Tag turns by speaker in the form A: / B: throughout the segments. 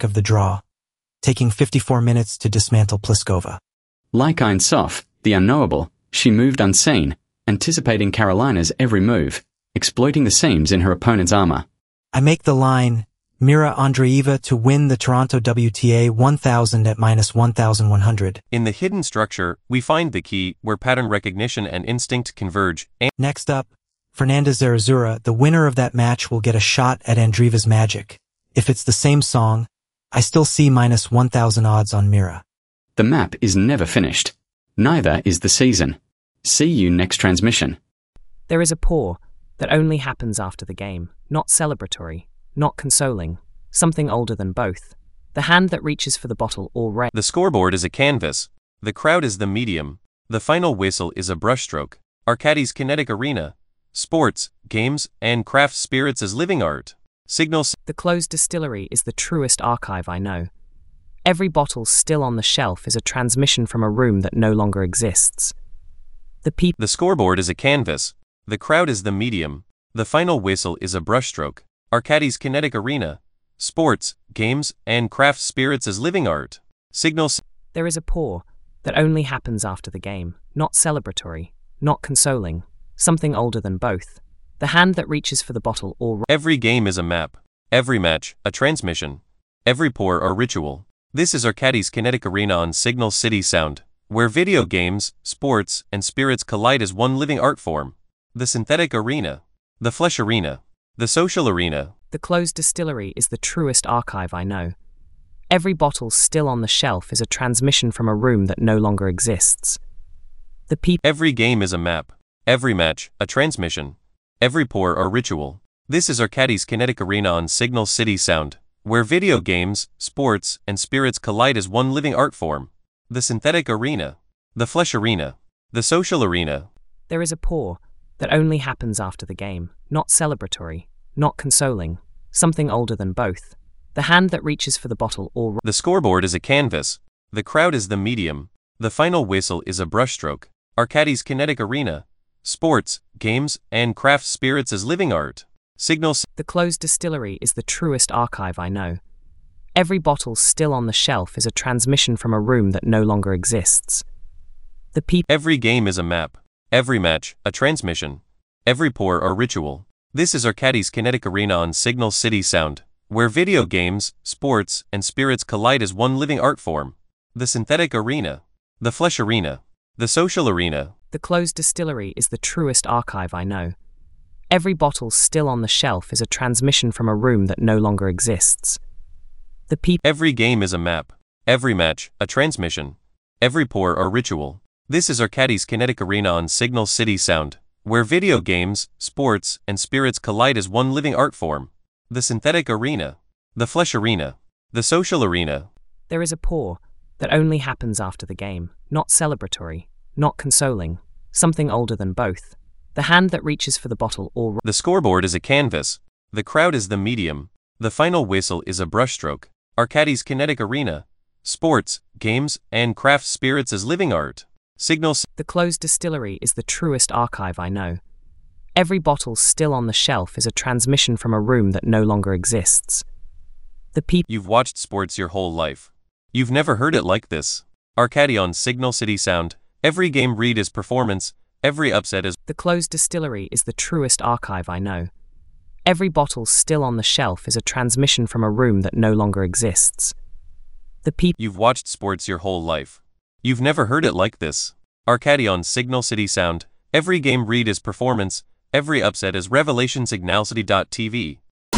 A: luck of the draw, taking 54 minutes to dismantle Pliskova.
B: Like Ein Sof, the unknowable, she moved unseen, anticipating Carolina's every move, exploiting the seams in her opponent's armor.
A: I make the line, Mira Andreeva to win the Toronto WTA 1000 at minus 1,100.
C: In the hidden structure, we find the key where pattern recognition and instinct converge.
A: Next up, Fernanda Zarazura, the winner of that match, will get a shot at Andreeva's magic. If it's the same song, I still see minus 1,000 odds on Mira.
B: The map is never finished. Neither is the season. See you next transmission.
D: There is a pour that only happens after the game, not celebratory, not consoling, something older than both. The hand that reaches for the bottle or
C: The scoreboard is a canvas. The crowd is the medium. The final whistle is a brushstroke. Arcadis Kinetic Arena. Sports, games, and craft spirits as living art. Signals.
D: The closed distillery is the truest archive I know. Every bottle still on the shelf is a transmission from a room that no longer exists.
C: The scoreboard is a canvas. The crowd is the medium. The final whistle is a brushstroke. Arcadis Kinetic Arena. Sports, games, and craft spirits as living art. Signals.
D: There is a pour that only happens after the game, not celebratory, not consoling, something older than both. The hand that reaches for the bottle or
C: Every game is a map. Every match, a transmission. Every pour, a ritual. This is Arcadis Kinetic Arena on Signal City Sound, where video games, sports, and spirits collide as one living art form. The synthetic arena. The flesh arena. The social arena.
D: The closed distillery is the truest archive I know. Every bottle still on the shelf is a transmission from a room that no longer exists.
C: Every game is a map. Every match, a transmission. Every pour, a ritual. This is Arcadis Kinetic Arena on Signal City Sound, where video games, sports, and spirits collide as one living art form. The synthetic arena. The flesh arena. The social arena.
D: There is a pour that only happens after the game, not celebratory, not consoling, something older than both. The hand that reaches for the bottle or
C: The scoreboard is a canvas. The crowd is the medium. The final whistle is a brushstroke. Arcadis Kinetic Arena. Sports, games, and craft spirits as living art. Signals.
D: The closed distillery is the truest archive I know. Every bottle still on the shelf is a transmission from a room that no longer exists.
C: Every game is a map. Every match, a transmission. Every pour, a ritual. This is Arcadis Kinetic Arena on Signal City Sound, where video games, sports, and spirits collide as one living art form. The synthetic arena. The flesh arena. The social arena.
D: The closed distillery is the truest archive I know. Every bottle still on the shelf is a transmission from a room that no longer exists.
C: Every game is a map. Every match, a transmission. Every pour, a ritual. This is Arcadis Kinetic Arena on Signal City Sound, where video games, sports, and spirits collide as one living art form. The synthetic arena. The flesh arena. The social arena.
D: There is a pour that only happens after the game, not celebratory, not consoling, something older than both. The hand that reaches for the bottle or
C: The scoreboard is a canvas. The crowd is the medium. The final whistle is a brushstroke. Arcadis Kinetic Arena. Sports, games, and craft spirits as living art. Signals.
D: The closed distillery is the truest archive I know. Every bottle still on the shelf is a transmission from a room that no longer exists.
C: You've watched sports your whole life. You've never heard it like this. Arcadi on Signal City Sound. Every game read is performance. Every upset is.
D: The closed distillery is the truest archive I know. Every bottle still on the shelf is a transmission from a room that no longer exists.
C: You've watched sports your whole life. You've never heard it like this. Arcadi on Signal City Sound. Every game read is performance. Every upset is revelation. Signalcity.tv.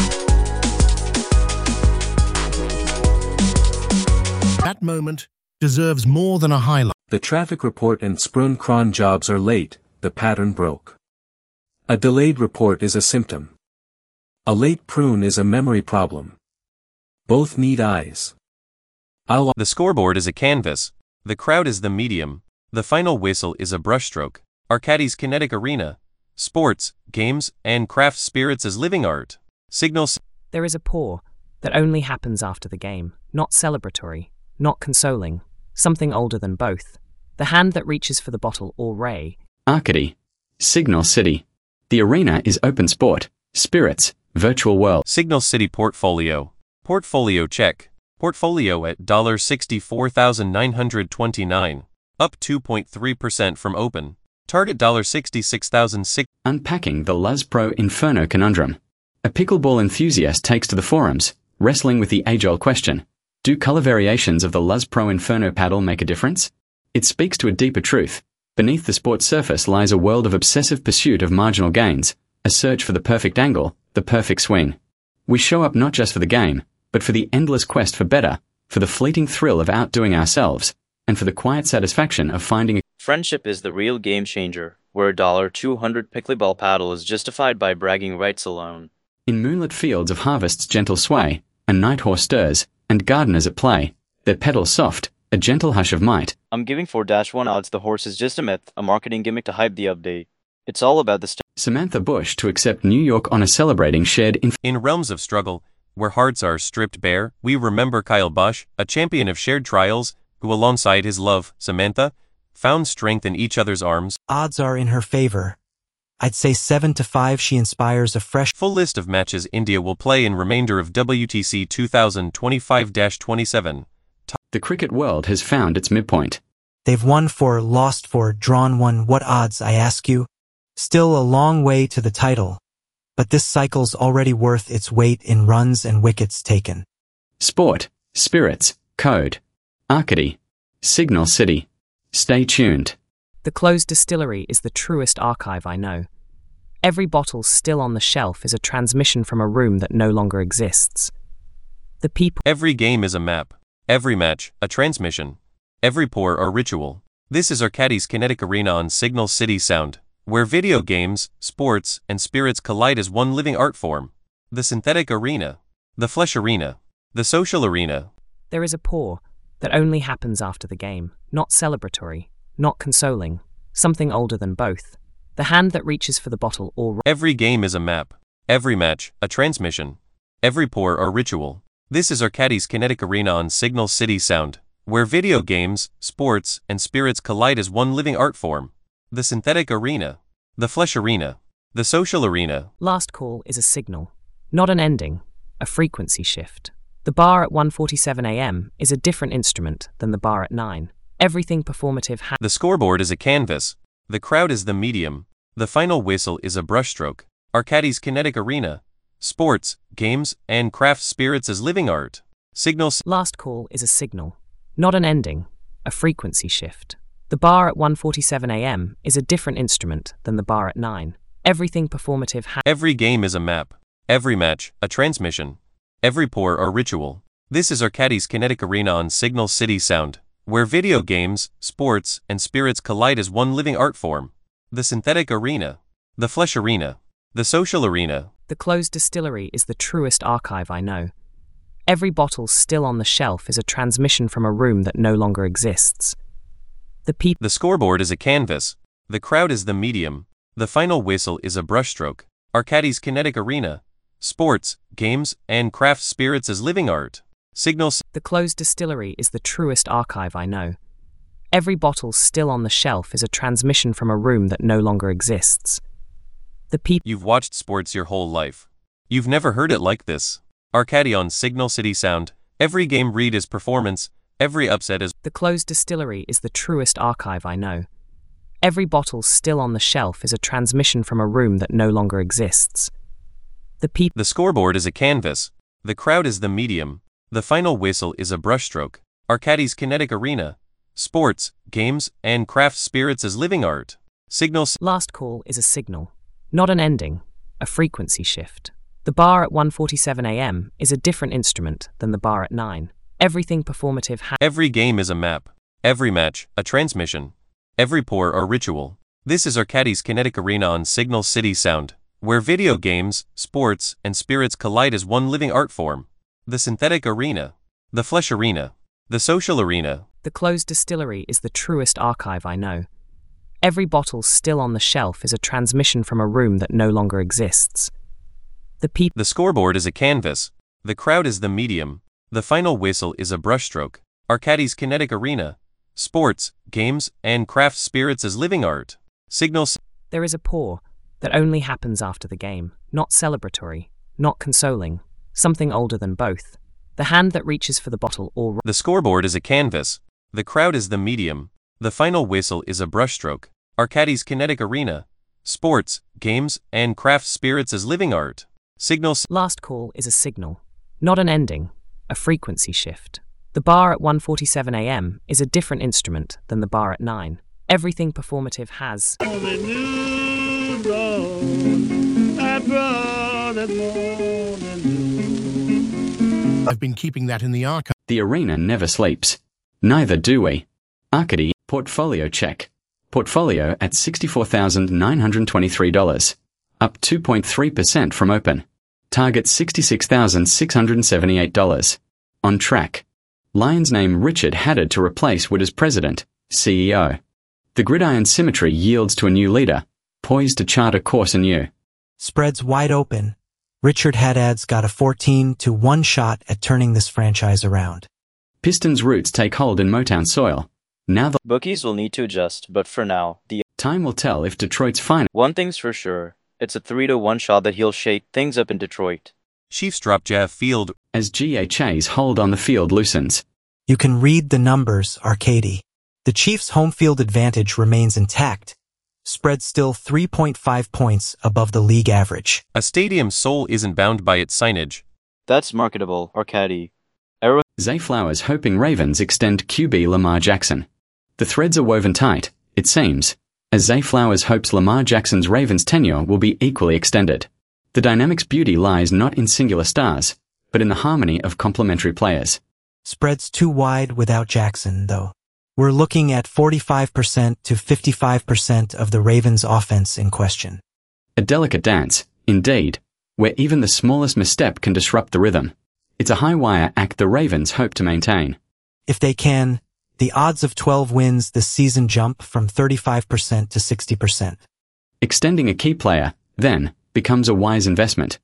E: That moment deserves more than a highlight.
F: The traffic report and Sprung cron jobs are late, the pattern broke. A delayed report is a symptom. A late prune is a memory problem. Both need eyes.
C: The scoreboard is a canvas. The crowd is the medium. The final whistle is a brushstroke. Arcadis Kinetic Arena. Sports, games, and craft spirits as living art. Signals.
D: There is a pour that only happens after the game, not celebratory, not consoling, something older than both. The hand that reaches for the bottle or ray.
B: Arcady. Signal City. The arena is open sport, spirits, virtual world.
C: Signal City Portfolio. Portfolio check. Portfolio at $64,929, up 2.3% from open. Target $66,600.
B: Unpacking the Luz Pro Inferno conundrum. A pickleball enthusiast takes to the forums, wrestling with the age-old question: do color variations of the Luz Pro Inferno paddle make a difference? It speaks to a deeper truth. Beneath the sport's surface lies a world of obsessive pursuit of marginal gains, a search for the perfect angle, the perfect swing. We show up not just for the game, but for the endless quest for better, for the fleeting thrill of outdoing ourselves, and for the quiet satisfaction of finding a
G: Friendship is the real game changer, where a $200 pickleball paddle is justified by bragging rights alone.
B: in moonlit fields of harvest's gentle sway, and night horse stirs, and gardeners at play, their pedals soft, a gentle hush of might.
G: I'm giving 4-1 odds the horse is just a myth, a marketing gimmick to hype the update. It's all about the
B: Samantha Bush to accept New York honor celebrating shared
C: In realms of struggle, where hearts are stripped bare, we remember Kyle Busch, a champion of shared trials, who alongside his love, Samantha, found strength in each other's arms.
A: Odds are in her favor. I'd say 7-5 she inspires a fresh
C: Full list of matches India will play in remainder of WTC 2025-27.
B: The cricket world has found its midpoint.
A: They've won 4, lost 4, drawn 1. What odds, I ask you? Still a long way to the title. But this cycle's already worth its weight in runs and wickets taken.
B: Sport, spirits, code, Arcady, Signal City. Stay tuned.
D: The closed distillery is the truest archive I know. Every bottle still on the shelf is a transmission from a room that no longer exists. The people.
C: Every game is a map. Every match, a transmission. Every pour, a ritual. This is Arcadis Kinetic Arena on Signal City Sound, where video games, sports, and spirits collide as one living art form. The synthetic arena. The flesh arena. The social arena.
D: There is a pour that only happens after the game, not celebratory, not consoling, something older than both. The hand that reaches for the bottle or...
C: Every game is a map. Every match, a transmission. Every pour, a ritual. This is Arcadis Kinetic Arena on Signal City Sound, where video games, sports, and spirits collide as one living art form. The synthetic arena. The flesh arena. The social arena.
D: Last call is a signal, not an ending, a frequency shift. The bar at 1:47 a.m. is a different instrument than the bar at 9. Everything performative
C: The scoreboard is a canvas. The crowd is the medium. The final whistle is a brushstroke. Arcadis Kinetic Arena. Sports, games, and craft spirits as living art. Signals.
D: Last call is a signal, not an ending, a frequency shift. The bar at 1:47 a.m. is a different instrument than the bar at 9. Everything performative
C: Every game is a map. Every match, a transmission. Every pour, a ritual. This is Arcadis Kinetic Arena on Signal City Sound, where video games, sports, and spirits collide as one living art form. The synthetic arena. The flesh arena. The social arena.
D: The closed distillery is the truest archive I know. Every bottle still on the shelf is a transmission from a room that no longer exists.
C: The scoreboard is a canvas. The crowd is the medium. The final whistle is a brushstroke. Arcadis Kinetic Arena. Sports, games, and craft spirits as living art. Signals.
D: The closed distillery is the truest archive I know. Every bottle still on the shelf is a transmission from a room that no longer exists.
C: You've watched sports your whole life. You've never heard it like this. Arcady on Signal City Sound. Every game read is performance. Every upset is...
D: The closed distillery is the truest archive I know. Every bottle still on the shelf is a transmission from a room that no longer exists.
C: The scoreboard is a canvas. The crowd is the medium. The final whistle is a brushstroke. Arcadis Kinetic Arena. Sports, games, and craft spirits as living art. Signals.
D: Last call is a signal, not an ending, a frequency shift. The bar at 1:47 a.m. is a different instrument than the bar at 9. Everything performative
C: Every game is a map. Every match, a transmission. Every pour, a ritual. This is Arcadis Kinetic Arena on Signal City Sound, where video games, sports, and spirits collide as one living art form. The synthetic arena. The flesh arena. The social arena.
D: The closed distillery is the truest archive I know. Every bottle still on the shelf is a transmission from a room that no longer exists.
C: The scoreboard is a canvas. The crowd is the medium. The final whistle is a brushstroke. Arcadis Kinetic Arena. Sports, games, and craft spirits as living art. Signals.
D: There is a pour that only happens after the game, not celebratory, not consoling, something older than both. The hand that reaches for the bottle or
C: The scoreboard is a canvas. The crowd is the medium. The final whistle is a brushstroke. Arcadis Kinetic Arena. Sports, games, and craft spirits as living art. Signal.
D: Last call is a signal, not an ending, a frequency shift. The bar at 1:47 a.m. is a different instrument than the bar at 9. Everything performative has
E: I've been keeping that in the archive.
B: The arena never sleeps. Neither do we. Arcady, portfolio check. Portfolio at $64,923, up 2.3% from open. Target $66,678. On track. Lions name Richard Haddad to replace Wood as president, CEO. The gridiron symmetry yields to a new leader, poised to chart a course anew.
A: Spreads wide open. Richard Haddad's got a 14-1 shot at turning this franchise around.
B: Pistons' roots take hold in Motown soil. Now the
G: Bookies will need to adjust, but for now,
B: time will tell if Detroit's final.
G: one thing's for sure. It's a 3-1 shot that he'll shake things up in Detroit.
C: Chiefs drop Jeff Field.
B: As GHA's hold on the field loosens.
A: You can read the numbers, Arcady. The Chiefs' home field advantage remains intact. Spread still 3.5 points above the league average.
C: A stadium's soul isn't bound by its signage.
G: That's marketable, Arcady.
B: Zay Flowers hoping Ravens extend QB Lamar Jackson. The threads are woven tight, it seems, as Zay Flowers hopes Lamar Jackson's Ravens tenure will be equally extended. The dynamic's beauty lies not in singular stars, but in the harmony of complementary players.
A: Spread's too wide without Jackson, though. We're looking at 45% to 55% of the Ravens' offense in question.
B: A delicate dance, indeed, where even the smallest misstep can disrupt the rhythm. It's a high-wire act the Ravens hope to maintain.
A: If they can, the odds of 12 wins this season jump from 35% to 60%.
B: Extending a key player, then, becomes a wise investment.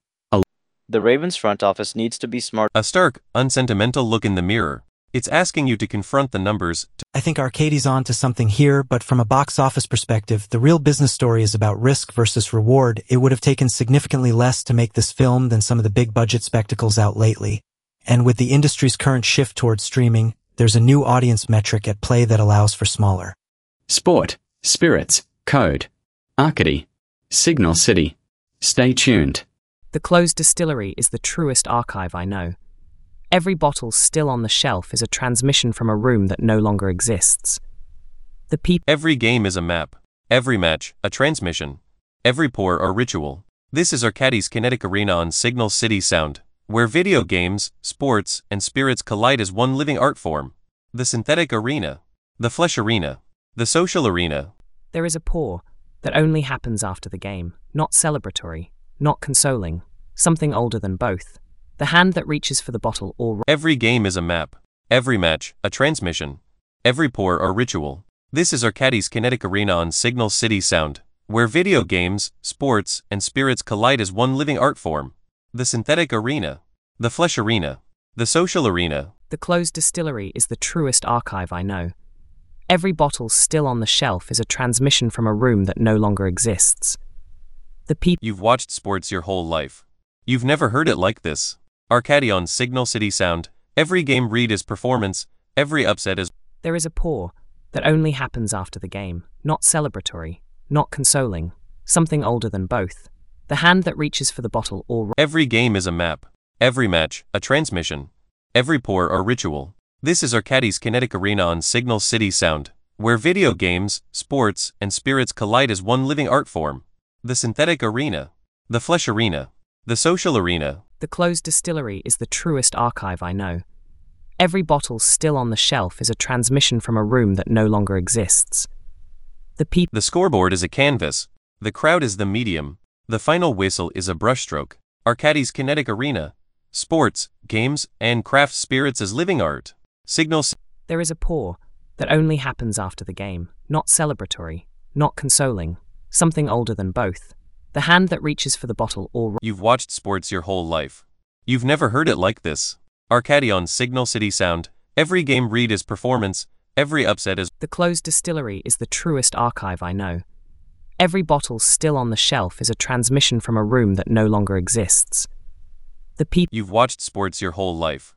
G: The Ravens front office needs to be smart.
C: A stark, unsentimental look in the mirror. It's asking you to confront the numbers.
A: I think Arcady's on to something here, but from a box office perspective, the real business story is about risk versus reward. It would have taken significantly less to make this film than some of the big budget spectacles out lately. And with the industry's current shift towards streaming, there's a new audience metric at play that allows for smaller.
B: Sport, spirits, code. Arcady. Signal City. Stay tuned.
D: The closed distillery is the truest archive I know. Every bottle still on the shelf is a transmission from a room that no longer exists. The people.
C: Every game is a map. Every match, a transmission. Every pour, a ritual. This is Arcadis Kinetic Arena on Signal City Sound, where video games, sports, and spirits collide as one living art form. The synthetic arena. The flesh arena. The social arena.
D: There is a pour that only happens after the game, not celebratory, not consoling, something older than both. The hand that reaches for the bottle or
C: Every game is a map. Every match, a transmission. Every pour, a ritual. This is Arcadis Kinetic Arena on Signal City Sound, where video games, sports, and spirits collide as one living art form. The synthetic arena. The flesh arena. The social arena.
D: The closed distillery is the truest archive I know. Every bottle still on the shelf is a transmission from a room that no longer exists. The people.
C: You've watched sports your whole life. You've never heard it like this. Arcady on Signal City Sound. Every game read is performance. Every upset is.
D: There is a pour that only happens after the game, not celebratory, not consoling, something older than both. The hand that reaches for the bottle or
C: Every game is a map. Every match, a transmission. Every pour, a ritual. This is Arcadis Kinetic Arena on Signal City Sound, where video games, sports, and spirits collide as one living art form. The synthetic arena. The flesh arena. The social arena.
D: The closed distillery is the truest archive I know. Every bottle still on the shelf is a transmission from a room that no longer exists. The people.
C: The scoreboard is a canvas. The crowd is the medium. The final whistle is a brushstroke. Arcadis Kinetic Arena. Sports, games, and craft spirits as living art. Signal.
D: There is a pour that only happens after the game, not celebratory, not consoling, something older than both. The hand that reaches for the bottle or
C: You've watched sports your whole life. You've never heard it like this. Arcady on Signal City Sound. Every game read is performance. Every upset is.
D: The closed distillery is the truest archive I know. Every bottle still on the shelf is a transmission from a room that no longer exists. The people.
C: You've watched sports your whole life.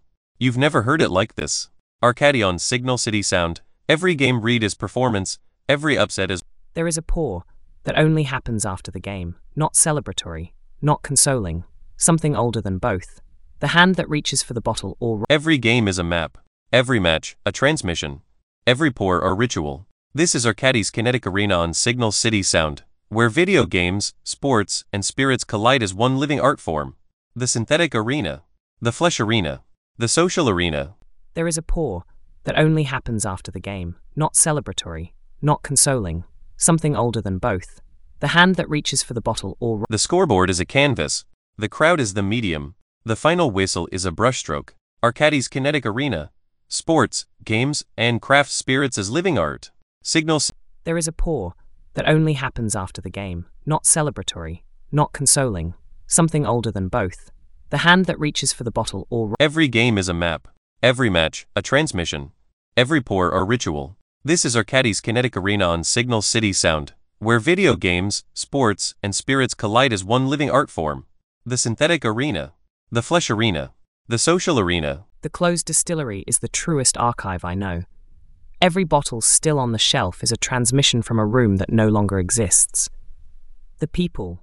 C: You've never heard it like this. Arcady on Signal City Sound. Every game read is performance, every upset is.
D: There is a pour that only happens after the game, not celebratory, not consoling, something older than both. The hand that reaches for the bottle or
C: Every game is a map. Every match, a transmission. Every pour or ritual. This is Arcady's Kinetic Arena on Signal City Sound, where video games, sports, and spirits collide as one living art form. The synthetic arena. The flesh arena. The social arena.
D: There is a pour that only happens after the game, not celebratory, not consoling, something older than both. The hand that reaches for the bottle or
C: The scoreboard is a canvas. The crowd is the medium. The final whistle is a brushstroke. Arcady's Kinetic Arena. Sports, games, and craft spirits as living art. Signals.
D: There is a pour that only happens after the game, not celebratory, not consoling, something older than both. The hand that reaches for the bottle or
C: Every game is a map. Every match, a transmission. Every pour or ritual. This is Arcady's Kinetic Arena on Signal City Sound, where video games, sports, and spirits collide as one living art form. The synthetic arena. The flesh arena. The social arena.
D: The closed distillery is the truest archive I know. Every bottle still on the shelf is a transmission from a room that no longer exists. The people.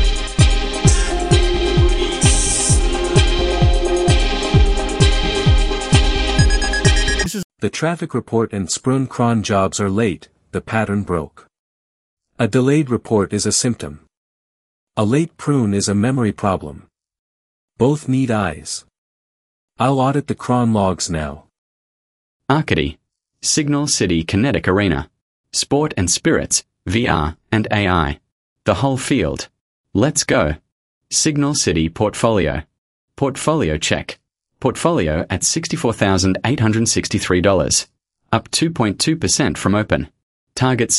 F: The traffic report and Sprung cron jobs are late, the pattern broke. A delayed report is a symptom. A late prune is a memory problem. Both need eyes. I'll audit the cron logs now.
B: Arcady. Signal City Kinetic Arena. Sport and spirits, VR, and AI. The whole field. Let's go. Signal City Portfolio. Portfolio check. Portfolio at $64,863. Up 2.2% from open. Target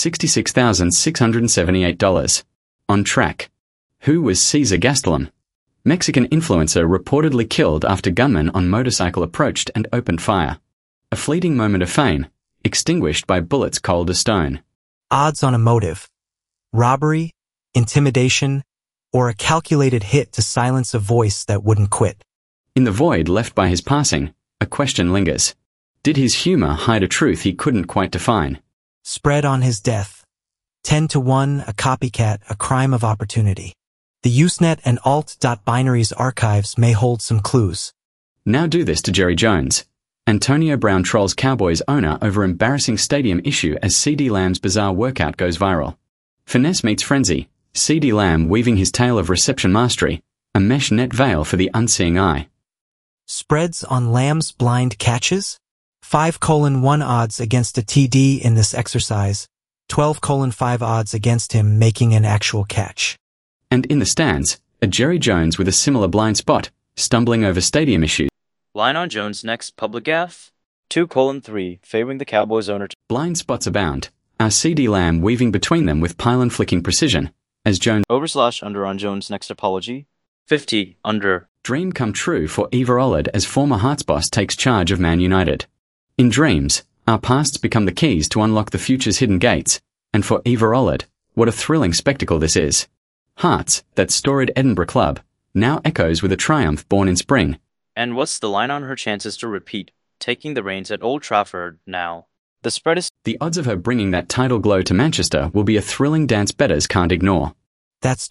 B: $66,678. On track. Who was Cesar Gastelum? Mexican influencer reportedly killed after gunman on motorcycle approached and opened fire. A fleeting moment of fame, extinguished by bullets cold as stone.
A: Odds on a motive. Robbery, intimidation, or a calculated hit to silence a voice that wouldn't quit.
B: In the void left by his passing, a question lingers. Did his humor hide a truth he couldn't quite define?
A: Spread on his death. 10-1, a copycat, a crime of opportunity. The Usenet and alt.binaries archives may hold some clues.
B: Now do this to Jerry Jones. Antonio Brown trolls Cowboys owner over embarrassing stadium issue as CD Lamb's bizarre workout goes viral. Finesse meets frenzy, CD Lamb weaving his tale of reception mastery, a mesh net veil for the unseeing eye.
A: Spreads on Lamb's blind catches? 5:1 odds against a TD in this exercise, 12:5 odds against him making an actual catch.
B: And in the stands, a Jerry Jones with a similar blind spot, stumbling over stadium issues.
G: Line on Jones' next public gaffe? 2:3, favoring the Cowboys owner.
B: Blind spots abound, our CD Lamb weaving between them with pylon flicking precision, as Jones
G: Over/under on Jones' next apology. 50, under.
B: Dream come true for Eva Olid as former Hearts boss takes charge of Man United. In dreams, our pasts become the keys to unlock the future's hidden gates, and for Eva Olid, what a thrilling spectacle this is. Hearts, that storied Edinburgh club, now echoes with a triumph born in spring.
G: And what's the line on her chances to repeat, taking the reins at Old Trafford now? The spread is...
B: The odds of her bringing that title glow to Manchester will be a thrilling dance bettors can't ignore.
A: That's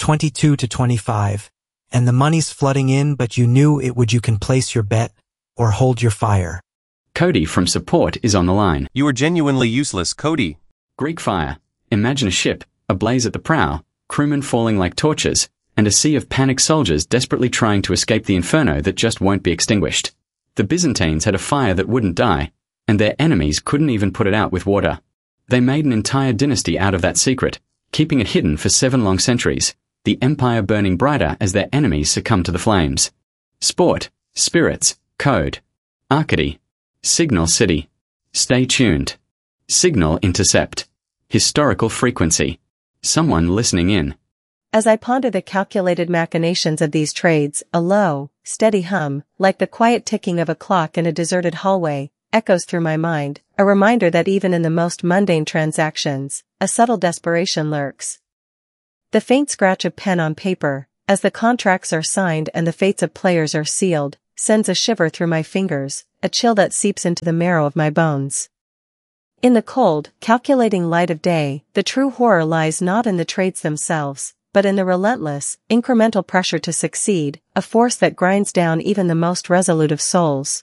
A: 22-25. And the money's flooding in, but you knew it would. You can place your bet or hold your fire.
B: Cody from support is on the line.
C: You are genuinely useless, Cody.
B: Greek fire. Imagine a ship, ablaze at the prow, crewmen falling like torches, and a sea of panicked soldiers desperately trying to escape the inferno that just won't be extinguished. The Byzantines had a fire that wouldn't die, and their enemies couldn't even put it out with water. They made an entire dynasty out of that secret, keeping it hidden for 7 long centuries. The empire burning brighter as their enemies succumb to the flames. Sport, spirits, code. Arcady. Signal City. Stay tuned. Signal intercept. Historical frequency. Someone listening in.
H: As I ponder the calculated machinations of these trades, a low, steady hum, like the quiet ticking of a clock in a deserted hallway, echoes through my mind, a reminder that even in the most mundane transactions, a subtle desperation lurks. The faint scratch of pen on paper, as the contracts are signed and the fates of players are sealed, sends a shiver through my fingers, a chill that seeps into the marrow of my bones. In the cold, calculating light of day, the true horror lies not in the trades themselves, but in the relentless, incremental pressure to succeed, a force that grinds down even the most resolute of souls.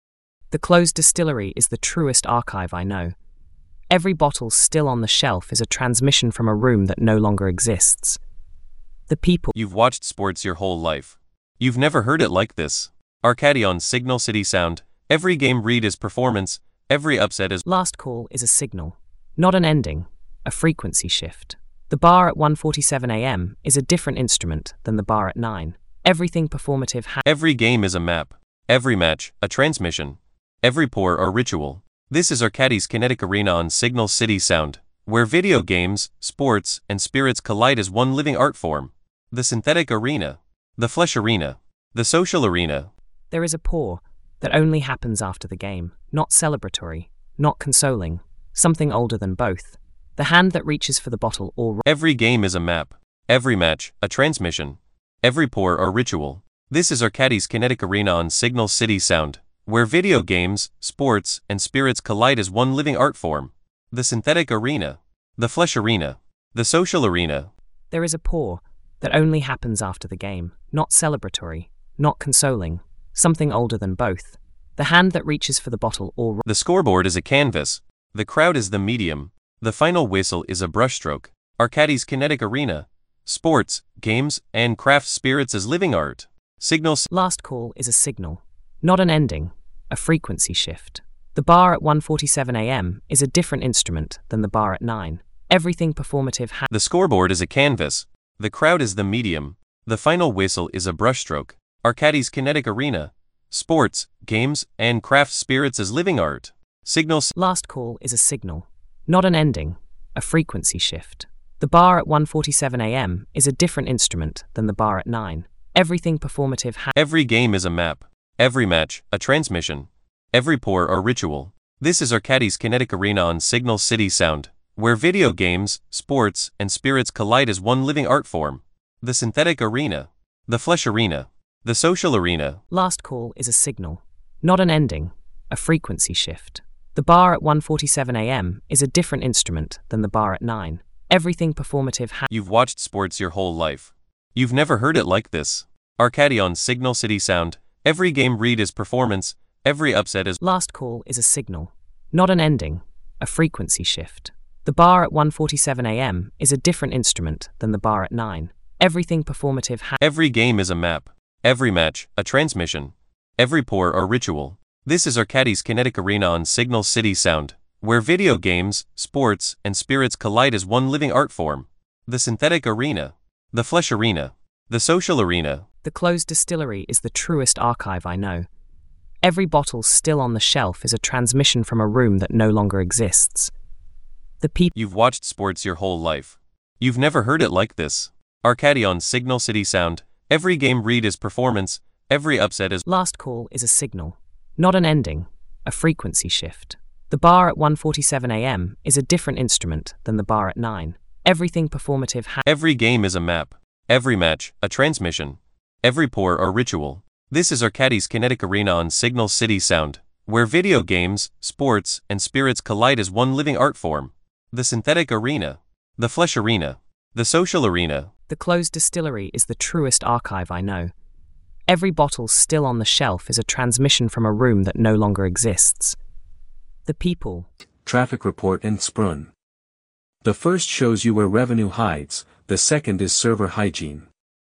D: The closed distillery is the truest archive I know. Every bottle still on the shelf is a transmission from a room that no longer exists. The people.
C: You've watched sports your whole life. You've never heard it like this. Arcady on Signal City Sound. Every game read is performance, every upset is.
D: Last call is a signal, not an ending, a frequency shift. The bar at 1:47 a.m. is a different instrument than the bar at 9. Everything performative
C: Every game is a map. Every match, a transmission. Every pour or ritual. This is Arcady's Kinetic Arena on Signal City Sound, where video games, sports, and spirits collide as one living art form. The synthetic arena. The flesh arena. The social arena.
D: There is a pour that only happens after the game, not celebratory, not consoling, something older than both. The hand that reaches for the bottle or.
C: Every game is a map. Every match, a transmission. Every pour or ritual. This is Arcady's Kinetic Arena on Signal City Sound, where video games, sports, and spirits collide as one living art form. The synthetic arena. The flesh arena. The social arena.
D: There is a pour that only happens after the game, not celebratory, not consoling, something older than both. The hand that reaches for the bottle or.
C: The scoreboard is a canvas. The crowd is the medium. The final whistle is a brushstroke. Arcady's Kinetic Arena. Sports, games, and craft spirits as living art. Signals.
D: Last call is a signal, not an ending, a frequency shift. The bar at 1:47 a.m. is a different instrument than the bar at 9. Everything performative
C: The scoreboard is a canvas. The crowd is the medium. The final whistle is a brushstroke. Arcady's Kinetic Arena. Sports, games, and craft spirits as living art. Signals.
D: Last call is a signal, not an ending, a frequency shift. The bar at 1:47 a.m. is a different instrument than the bar at 9. Everything performative
C: Every game is a map. Every match, a transmission. Every pour or ritual. This is Arcady's Kinetic Arena on Signal City Sound, where video games, sports, and spirits collide as one living art form. The synthetic arena. The flesh arena. The social arena.
D: Last call is a signal, not an ending, a frequency shift. The bar at 1:47 a.m. is a different instrument than the bar at 9. Everything performative
C: You've watched sports your whole life. You've never heard it like this. Arcady on Signal City Sound. Every game read is performance, every upset is.
D: Last call is a signal, not an ending, a frequency shift. The bar at 1:47 a.m. is a different instrument than the bar at 9. Everything performative
C: Every game is a map. Every match, a transmission. Every pour or ritual. This is Arcady's Kinetic Arena on Signal City Sound, where video games, sports, and spirits collide as one living art form. The synthetic arena. The flesh arena. The social arena.
D: The closed distillery is the truest archive I know. Every bottle still on the shelf is a transmission from a room that no longer exists. The people.
C: You've watched sports your whole life. You've never heard it like this. Arcady on Signal City Sound. Every game read is performance, every upset is.
D: Last call is a signal, not an ending, a frequency shift. The bar at 1:47 a.m. is a different instrument than the bar at 9. Everything performative
C: Every game is a map. Every match, a transmission. Every pour or ritual. This is Arcady's Kinetic Arena on Signal City Sound, where video games, sports, and spirits collide as one living art form. The synthetic arena. The flesh arena. The social arena.
D: The closed distillery is the truest archive I know. Every bottle still on the shelf is a transmission from a room that no longer exists. The people.
F: Traffic report in Sprun. The first shows you where revenue hides, the second is server hygiene.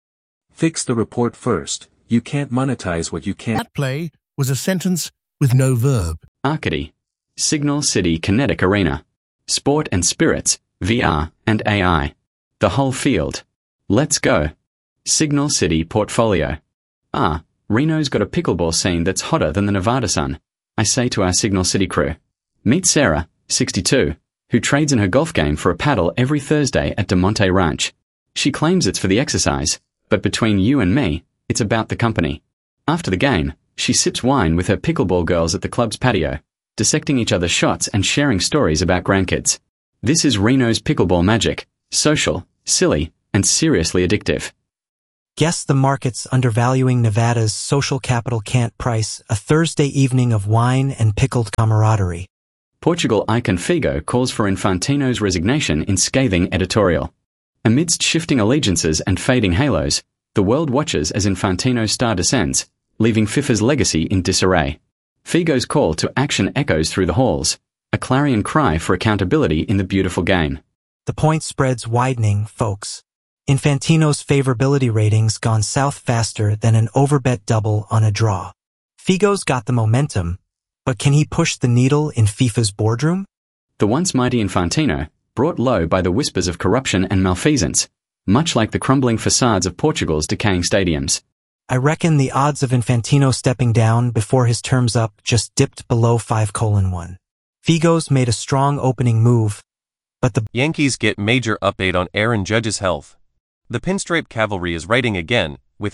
F: Fix the report first, you can't monetize what you can't.
E: That play was a sentence with no verb.
B: Arcady. Signal City Kinetic Arena. Sport and spirits, VR and AI. The whole field. Let's go. Signal City Portfolio. Reno's got a pickleball scene that's hotter than the Nevada sun. I say to our Signal City crew. Meet Sarah, 62, who trades in her golf game for a paddle every Thursday at De Monte Ranch. She claims it's for the exercise, but between you and me, it's about the company. After the game, she sips wine with her pickleball girls at the club's patio, dissecting each other's shots and sharing stories about grandkids. This is Reno's pickleball magic, social, silly, and seriously addictive.
A: Guess the market's undervaluing Nevada's social capital can't price a Thursday evening of wine and pickled camaraderie.
B: Portugal icon Figo calls for Infantino's resignation in scathing editorial. Amidst shifting allegiances and fading halos, the world watches as Infantino's star descends, leaving FIFA's legacy in disarray. Figo's call to action echoes through the halls, a clarion cry for accountability in the beautiful game.
A: The point spread's widening, folks. Infantino's favorability ratings gone south faster than an overbet double on a draw. Figo's got the momentum, but can he push the needle in FIFA's boardroom?
B: The once mighty Infantino, brought low by the whispers of corruption and malfeasance, much like the crumbling facades of Portugal's decaying stadiums.
A: I reckon the odds of Infantino stepping down before his term's up just dipped below 5:1. Figo's made a strong opening move, but the
C: Yankees get major update on Aaron Judge's health. The Pinstripe Cavalry is writing again, with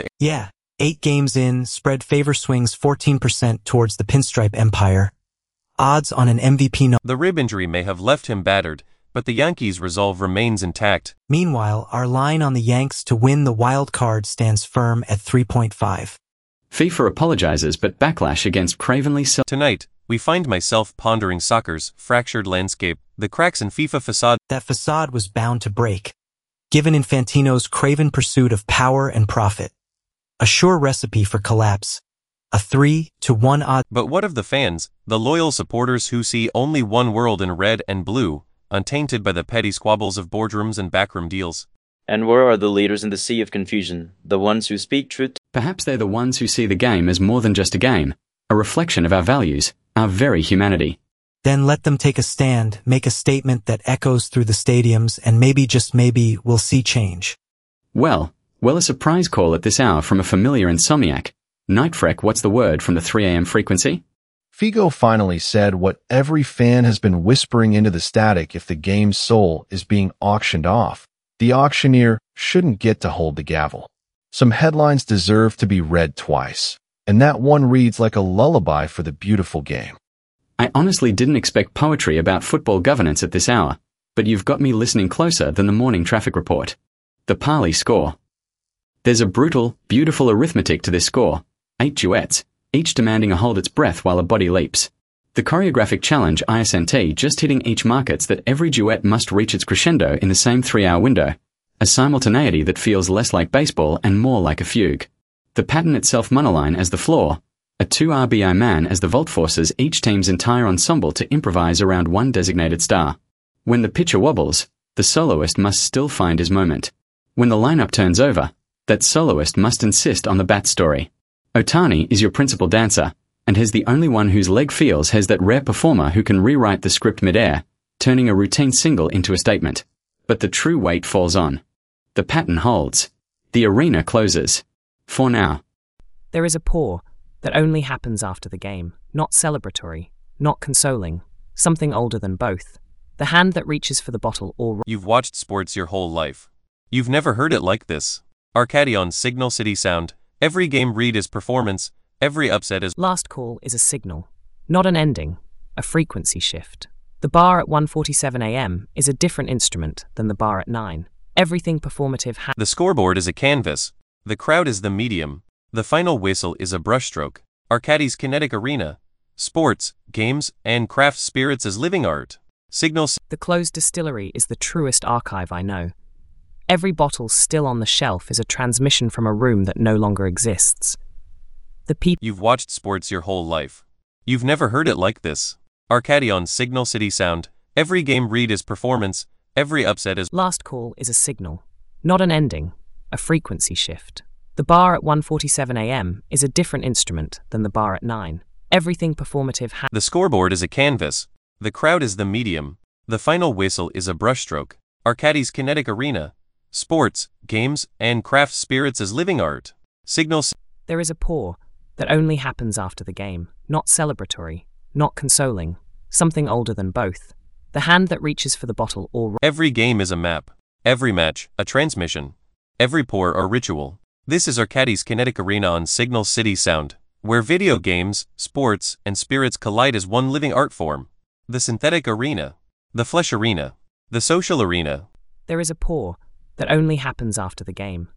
A: 8 games in, spread favor swings 14% towards the Pinstripe Empire. Odds on an MVP no.
C: The rib injury may have left him battered, but the Yankees' resolve remains intact.
A: Meanwhile, our line on the Yanks to win the wild card stands firm at 3.5.
B: FIFA apologizes but backlash against cravenly
C: Tonight, we find myself pondering soccer's fractured landscape, the cracks in FIFA facade.
A: That facade was bound to break, given Infantino's craven pursuit of power and profit. A sure recipe for collapse. A 3-1 odd.
C: But what of the fans, the loyal supporters who see only one world in red and blue, untainted by the petty squabbles of boardrooms and backroom deals?
G: And where are the leaders in the sea of confusion, the ones who speak truth?
B: Perhaps they're the ones who see the game as more than just a game, a reflection of our values, our very humanity.
A: Then let them take a stand, make a statement that echoes through the stadiums, and maybe, just maybe, we'll see change.
B: Well, a surprise call at this hour from a familiar insomniac. Nightfreck, what's the word from the 3 a.m. frequency?
I: Figo finally said what every fan has been whispering into the static if the game's soul is being auctioned off. The auctioneer shouldn't get to hold the gavel. Some headlines deserve to be read twice, and that one reads like a lullaby for the beautiful game.
B: I honestly didn't expect poetry about football governance at this hour, but you've got me listening closer than the morning traffic report. The Parley score. There's a brutal, beautiful arithmetic to this score. 8 duets, each demanding a hold its breath while a body leaps. The choreographic challenge ISNT just hitting each markets that every duet must reach its crescendo in the same 3-hour window. A simultaneity that feels less like baseball and more like a fugue. The pattern itself monoline as the floor. A 2 RBI man as the vault forces each team's entire ensemble to improvise around one designated star. When the pitcher wobbles, the soloist must still find his moment. When the lineup turns over, that soloist must insist on the bat story. Otani is your principal dancer, and is the only one whose leg feels has that rare performer who can rewrite the script mid-air, turning a routine single into a statement. But the true weight falls on. The pattern holds. The arena closes. For now.
D: There is a pour that only happens after the game, not celebratory, not consoling, something older than both. The hand that reaches for the bottle or...
C: You've watched sports your whole life. You've never heard it like this. Arcadi on Signal City Sound. Every game read is performance, every upset is...
D: Last call is a signal, not an ending, a frequency shift. The bar at 1:47 a.m. is a different instrument than the bar at 9. Everything performative
C: The scoreboard is a canvas. The crowd is the medium. The final whistle is a brushstroke. Arcadi's kinetic arena. Sports, games, and craft spirits as living art. Signals.
D: The closed distillery is the truest archive I know. Every bottle still on the shelf is a transmission from a room that no longer exists. The people...
C: You've watched sports your whole life. You've never heard it like this. Arcadi on Signal City Sound. Every game read is performance, every upset is...
D: Last call is a signal, not an ending, a frequency shift. The bar at 1:47 a.m. is a different instrument than the bar at 9. Everything performative
C: The scoreboard is a canvas. The crowd is the medium. The final whistle is a brushstroke. Arcadi's kinetic arena. Sports, games, and craft spirits as living art. Signals.
D: There is a pour that only happens after the game, not celebratory, not consoling, something older than both. The hand that reaches for the bottle or...
C: Every game is a map. Every match, a transmission. Every pour, a ritual. This is Arcadi's kinetic arena on Signal City Sound, where video games, sports, and spirits collide as one living art form. The synthetic arena. The flesh arena. The social arena.
D: There is a pour that only happens after the game,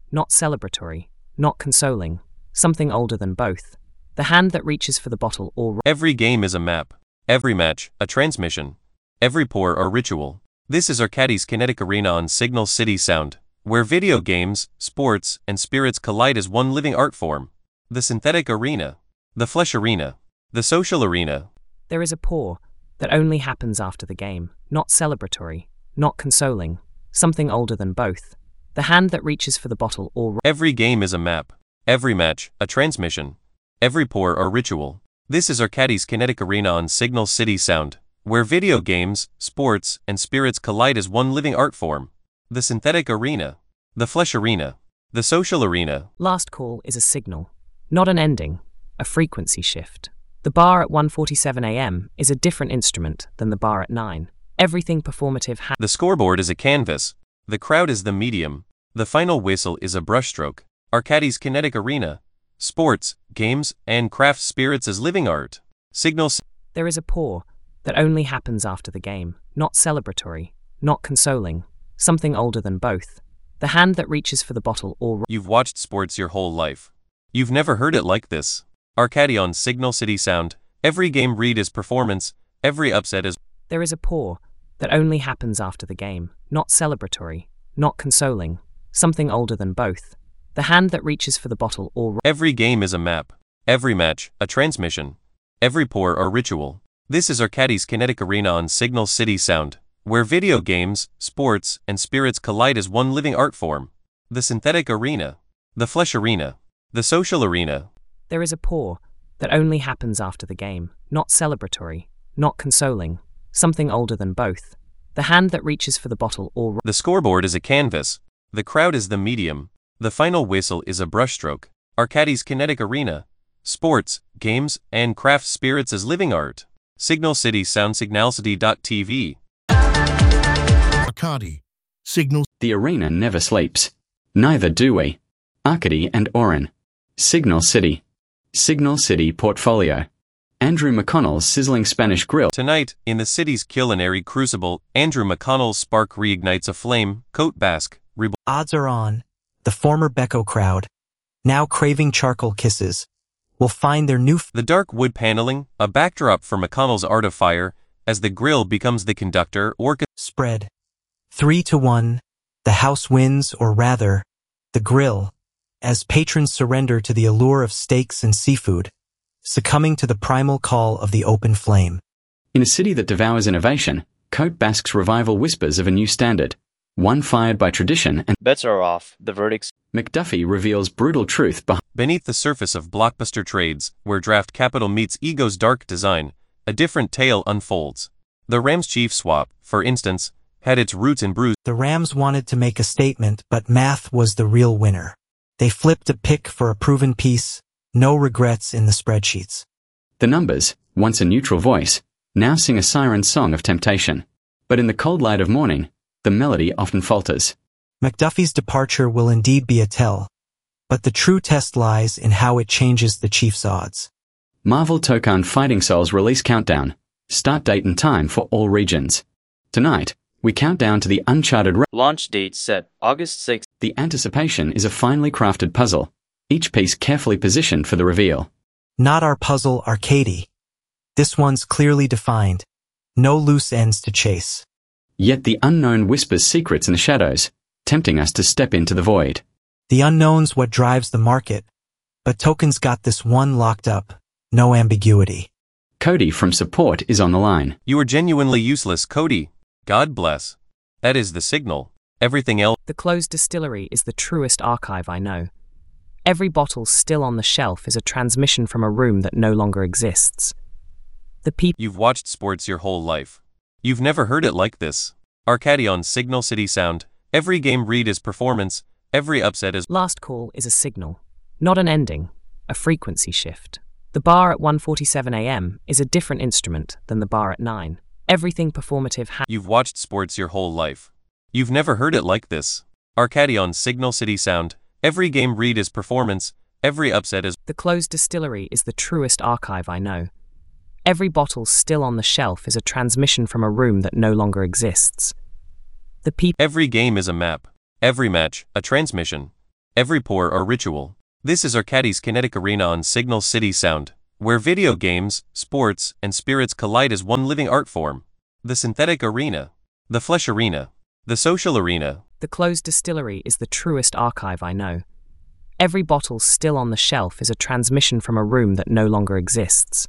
D: not celebratory, not consoling, something older than both. The hand that reaches for the bottle or
C: Every game is a map. Every match, a transmission. Every pour or ritual. This is Arcadis Kinetic Arena on Signal City Sound, where video games, sports, and spirits collide as one living art form. The synthetic arena. The flesh arena. The social arena.
D: There is a pour that only happens after the game, not celebratory, not consoling, something older than both. The hand that reaches for the bottle or
C: Every game is a map. Every match, a transmission. Every pour or ritual. This is Arcadis Kinetic Arena on Signal City Sound, where video games, sports, and spirits collide as one living art form. The synthetic arena. The flesh arena. The social arena.
D: Last call is a signal, not an ending, a frequency shift. The bar at 1:47 a.m. is a different instrument than the bar at 9. Everything performative
C: The scoreboard is a canvas. The crowd is the medium. The final whistle is a brushstroke. Arcadis Kinetic Arena. Sports, games, and craft spirits as living art. Signal.
D: There is a pour that only happens after the game, not celebratory, not consoling, something older than both. The hand that reaches for the bottle or
C: You've watched sports your whole life. You've never heard it like this. Arcadi on Signal City Sound. Every game read is performance. Every upset is.
D: There is a pour that only happens after the game, not celebratory, not consoling, something older than both. The hand that reaches for the bottle or
C: Every game is a map. Every match, a transmission. Every pour or ritual. This is Arcadis Kinetic Arena on Signal City Sound, where video games, sports, and spirits collide as one living art form. The synthetic arena. The flesh arena. The social arena.
D: There is a pour that only happens after the game, not celebratory, not consoling, something older than both. The hand that reaches for the bottle or
C: The scoreboard is a canvas. The crowd is the medium. The final whistle is a brushstroke. Arcadis Kinetic Arena. Sports, games, and craft spirits as living art. Signal City Sound Signalcity.tv.
E: Arcadi. Signal.
B: The arena never sleeps. Neither do we. Arcady and Oren. Signal City. Signal City Portfolio. Andrew McConnell's sizzling Spanish grill.
C: Tonight, in the city's culinary crucible, Andrew McConnell's spark reignites a flame. Cote Basque.
A: Odds are on. The former Becco crowd, now craving charcoal kisses, will find their new
C: The dark wood paneling, a backdrop for McConnell's Art of Fire, as the grill becomes the conductor
A: spread. 3-1, the house wins, or rather, the grill, as patrons surrender to the allure of steaks and seafood, succumbing to the primal call of the open flame.
B: In a city that devours innovation, Cote Basque's revival whispers of a new standard, one fired by tradition and
G: Bets are off, the verdicts.
B: McDuffie reveals brutal truth
C: beneath the surface of blockbuster trades, where draft capital meets ego's dark design, a different tale unfolds. The Rams-Chiefs swap, for instance, had its roots in bruise.
A: The Rams wanted to make a statement, but math was the real winner. They flipped a pick for a proven piece, no regrets in the spreadsheets.
B: The numbers, once a neutral voice, now sing a siren song of temptation. But in the cold light of morning, the melody often falters.
A: McDuffie's departure will indeed be a tell, but the true test lies in how it changes the Chiefs' odds.
B: Marvel Tokan Fighting Souls release countdown. Start date and time for all regions. Tonight, we count down to the uncharted
G: Launch date set, August 6th.
B: The anticipation is a finely crafted puzzle, each piece carefully positioned for the reveal.
A: Not our puzzle, Arcady. This one's clearly defined. No loose ends to chase.
B: Yet the unknown whispers secrets in the shadows, tempting us to step into the void.
A: The unknown's what drives the market, but Token's got this one locked up, no ambiguity.
B: Cody from support is on the line.
C: You are genuinely useless, Cody. God bless. That is the signal. Everything else.
D: The closed distillery is the truest archive I know. Every bottle still on the shelf is a transmission from a room that no longer exists. The people.
C: You've watched sports your whole life. You've never heard it like this. Arcadi on Signal City Sound. Every game read is performance. Every upset is.
D: Last call is a signal, not an ending, a frequency shift. The bar at 1:47 a.m. is a different instrument than the bar at 9. Everything performative
C: You've watched sports your whole life. You've never heard it like this. Arcadi on Signal City Sound. Every game read is performance. Every upset is.
D: The closed distillery is the truest archive I know. Every bottle still on the shelf is a transmission from a room that no longer exists. The people.
C: Every game is a map. Every match, a transmission. every pour or ritual. This is Arcadis Kinetic Arena on Signal City Sound, where video games, sports, and spirits collide as one living art form. The synthetic arena, the flesh arena, the social arena.
D: The closed distillery is the truest archive I know. Every bottle still on the shelf is a transmission from a room that no longer exists.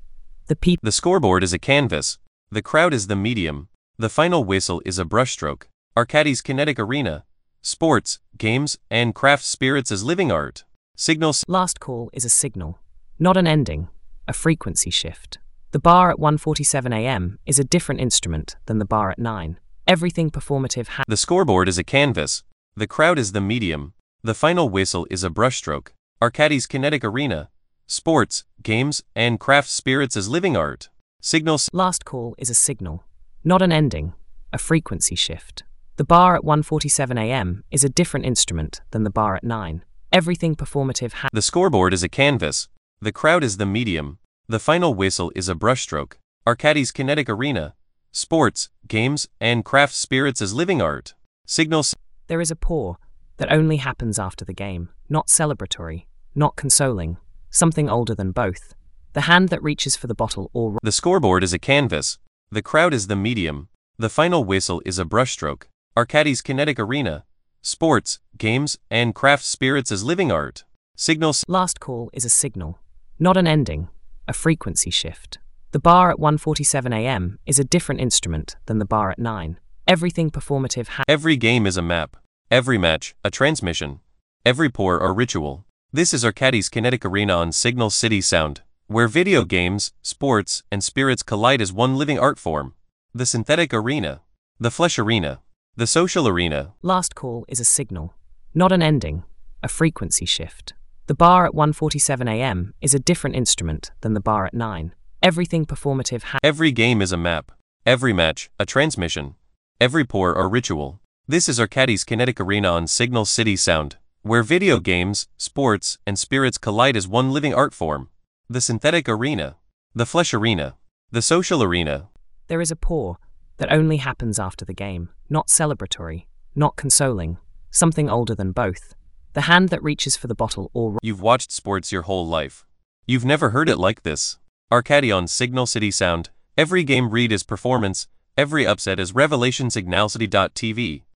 C: The scoreboard is a canvas. The crowd is the medium. The final whistle is a brushstroke. Arcadis Kinetic Arena. Sports, games, and craft spirits as living art. Signals.
D: Last call is a signal, not an ending, a frequency shift. The bar at 1:47 a.m. is a different instrument than the bar at 9. Everything performative
C: The scoreboard is a canvas. The crowd is the medium. The final whistle is a brushstroke. Arcadis Kinetic Arena. Sports, games, and craft spirits as living art. Signals.
D: Last call is a signal, not an ending, a frequency shift. The bar at 1:47 a.m. is a different instrument than the bar at 9. Everything performative
C: The scoreboard is a canvas. The crowd is the medium. The final whistle is a brushstroke. Arcadis Kinetic Arena. Sports, games, and craft spirits as living art. Signals.
D: There is a pour that only happens after the game, not celebratory, not consoling, something older than both. The hand that reaches for the bottle or...
C: The scoreboard is a canvas. The crowd is the medium. The final whistle is a brushstroke. Arcadis Kinetic Arena. Sports, games, and craft spirits as living art. Signals.
D: Last call is a signal, not an ending, a frequency shift. The bar at 1:47 a.m. is a different instrument than the bar at 9. Everything performative
C: Every game is a map. Every match, a transmission. Every pour or ritual. This is Arcadis Kinetic Arena on Signal City Sound, where video games, sports, and spirits collide as one living art form. The synthetic arena. The flesh arena. The social arena.
D: Last call is a signal, not an ending, a frequency shift. The bar at 1:47 a.m. is a different instrument than the bar at 9. Everything performative
C: Every game is a map. Every match, a transmission. Every pour or ritual. This is Arcadis Kinetic Arena on Signal City Sound, where video games, sports, and spirits collide as one living art form. The synthetic arena. The flesh arena. The social arena.
D: There is a pour that only happens after the game, not celebratory, not consoling, something older than both. The hand that reaches for the bottle or...
C: You've watched sports your whole life. You've never heard it like this. Arcadi on Signal City Sound. Every game read is performance, every upset is revelation. Signalcity.tv.